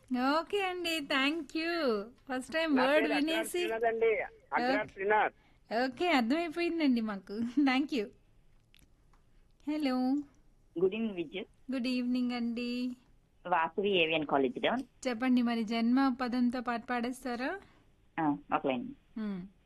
Okay అండి. Thank you. First time నా word పేరు అగ్రార్ వినేసి శ్రీనాథ్ అండి. అగ్రార్ శ్రీనాథ్. ఓకే, అర్థమైపోయిందండి మాకు. Thank you. Hello, good evening విద్యు. Good evening అండి. వాసవి ఏవియన్ కాలేజ్ లో చెప్పండి మరి, జన్మ పదంతో పాటు పాడేస్తారా? ఒక లైన్. మ్మ్.